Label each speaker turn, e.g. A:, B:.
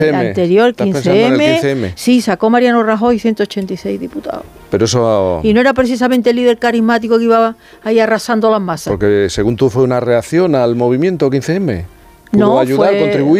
A: El anterior,
B: ¿Estás pensando en el 15M?
A: Sí, sacó Mariano Rajoy 186 diputados.
B: Pero eso...
A: Y no era precisamente el líder carismático que iba ahí arrasando las masas.
B: Porque según tú fue una reacción al movimiento 15M. ¿Pudo
A: No,
B: ayudar, contribuir?